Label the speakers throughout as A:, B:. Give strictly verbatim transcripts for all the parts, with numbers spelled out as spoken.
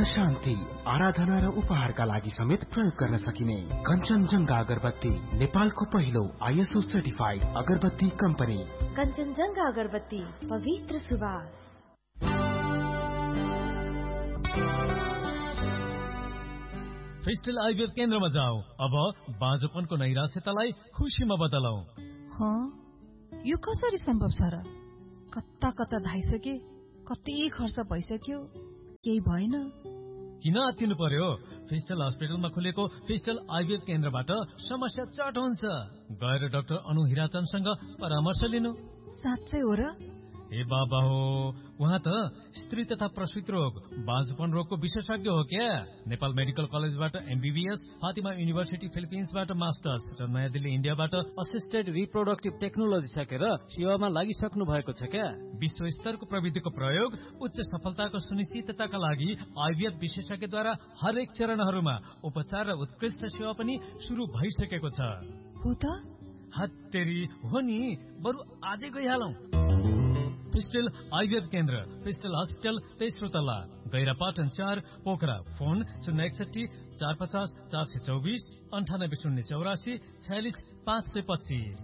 A: शान्ति, आराधना र उपहारका लागि समेत प्रयोग गर्न सकिने कञ्चनजङ्घा अगरबत्ती नेपालको पहिलो आइएसओ सर्टिफाइड अगरबत्ती कम्पनी।
B: कञ्चनजङ्घा अगरबत्ती, पवित्र सुवास।
C: फेस्टल आइभीएफ केन्द्रमा जाऊ। अब बाँझोपनको नैराश्यतालाई खुसीमा बदलौ।
D: यो कसरी सम्भव छ र? कता कता धाइसके, कति खर्च भइसक्यो, केही भएन।
C: किन आत्तिनु पर्यो? फेस्टल हस्पिटलमा खुलेको फेस्टल आइभीएफ केन्द्रबाट समस्या चट हुन्छ। गएर डाक्टर अनु हिराचन्दसँग परामर्श लिनु।
D: साँच्चै हो र?
C: ए बाबा हो, उहाँ त स्त्री तथा प्रसूति रोग, बाँझोपन रोगको विशेषज्ञ हो क्या। नेपाल मेडिकल कलेजबाट एमबीबीएस, फातिमा युनिभर्सिटी फिलिपिन्सबाट मास्टर्स र नयाँ दिल्ली इन्डियाबाट असिस्टेड रिप्रोडक्टिभ टेक्नोलोजी सकेर सेवामा लागिसक्नु भएको छ क्या। विश्व स्तरको प्रविधिको प्रयोग उच्च सफलताको सुनिश्चितताका लागि आइभीएफ विशेषज्ञद्वारा हरेक चरणहरूमा उपचार र उत्कृष्ट सेवा पनि सुरु भइसकेको छ।
D: हो त?
C: हत्तेरी हो नि, बरु आजै गइहालौं। फेस्टल आइभीएफ केन्द्र, फेस्टल हस्पिटल, तेस्रो तल्ला, गैरापाटन चार, पोखरा। फोन शून्य एकसठी चार पचास चार सय चौबिस अन्ठानब्बे शून्य चौरासी छयालिस पाँच सय पच्चिस।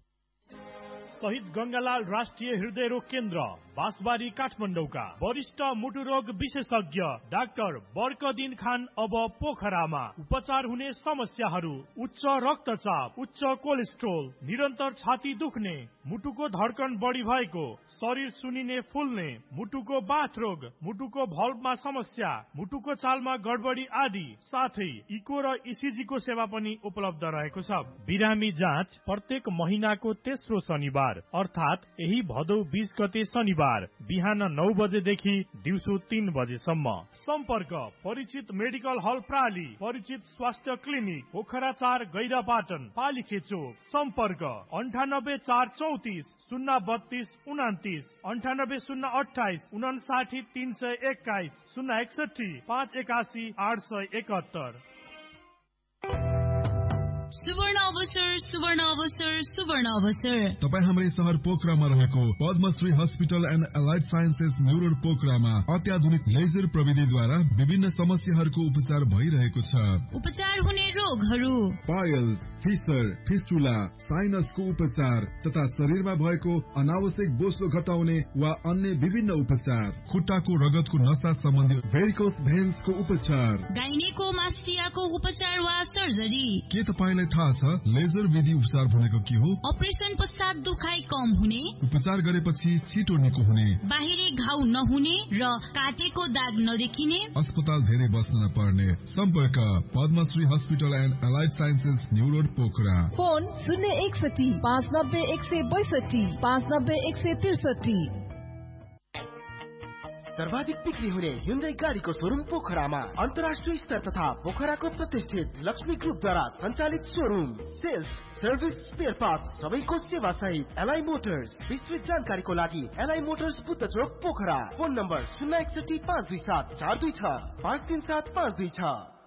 E: शहीद गंगालाल राष्ट्रिय हृदय रोग केन्द्र, बाँसबारी, काठमाडौँका वरिष्ठ मुटु रोग विशेषज्ञ डाक्टर बर्कदिन खान अब पोखरामा। उपचार हुने समस्याहरू: उच्च रक्तचाप, उच्च कोलेस्ट्रोल, निरन्तर छाती दुख्ने, मुटुको धड्कन बढी भएको, शरीर सुनिने फुल्ने, मुटुको बाथ रोग, मुटुको भल्भमा समस्या, मुटुको चालमा गडबडी आदि, साथै इको र इसिजी को सेवा पनि उपलब्ध रहेको छ। बिरामी जाँच प्रत्येक महिनाको तेस्रो शनिबार अर्थात यही भदौ बीस गते शनिबार बिहान नौ बजेदेखि दिउँसो तीन बजेसम्म। सम्पर्क परिचित मेडिकल हल प्राली, परिचित स्वास्थ्य क्लिनिक पोखरा चार, गैरापाटन, पालिखे चोक। सम्पर्क अन्ठानब्बे चार चौतिस शून्य बत्तीस उनातिस, अन्ठानब्बे शून्य अठाइस उनासाठी तीन सय एक्काइस, शून्य एकसठी पाँच एकासी आठ सय एकहत्तर।
F: सुवर्ण अवसर, सुवर्ण अवसर, सुवर्ण अवसर।
G: तपाईँ हाम्रै शहर पोखरामा रहेको Padmashri hospital and allied sciences new road पोखरामा अत्याधुनिक लेजर प्रविधिद्वारा विभिन्न समस्याहरूको उपचार भइरहेको छ।
F: उपचार हुने रोगहरू:
G: पाइल्स, फिसर, फिस्टुला, साइनसको उपचार तथा शरीरमा भएको अनावश्यक बोसो घटाउने वा अन्य विभिन्न उपचार। खुट्टाको रगतको नसा सम्बन्धी भेरिकोस भेन्सको उपचार।
F: गाइनेकोमास्टियाको उपचार वा सर्जरी।
G: के तपाईँ थाहा छ लेजर विधि उपचार भनेको के हो?
F: अपरेसन पश्चात दुखाइ कम हुने,
G: उपचार गरेपछि छिटो निको हुने,
F: बाहिरी घाउ नहुने र काटेको दाग नदेखिने,
G: अस्पताल धेरै बस्न नपर्ने। सम्पर्क Padmashri hospital and allied sciences new road Pokhara.
D: Phone शून्य एकसठी पाँच नब्बे एक सय बैसठी पाँच नब्बे एक सय त्रिसठी।
A: सर्वाधिक बिक्री हुने ह्युन्डाई गाडीको शोरूम पोखरामा, अन्तर्राष्ट्रिय स्तर तथा पोखराको प्रतिष्ठित लक्ष्मी ग्रुपद्वारा सञ्चालित showroom. Sales, service, spare parts सबैको सेवा सहित एलआई मोटर्स। विस्तृत जानकारीको लागि एलआई मोटर्स बुद्ध चोक पोखरा। फोन नम्बर शून्य एकसठी पाँच दुई सात चार दुई छ पाँच तीन सात पाँच दुई छ।